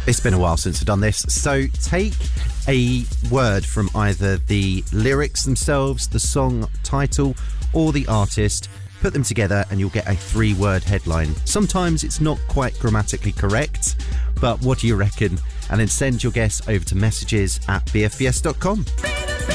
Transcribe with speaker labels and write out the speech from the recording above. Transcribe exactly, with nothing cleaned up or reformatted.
Speaker 1: It's been a while since I've done this. So take a word from either the lyrics themselves, the song title, or the artist, put them together and you'll get a three-word headline. Sometimes it's not quite grammatically correct, but what do you reckon? And then send your guess over to messages at b f b s dot com.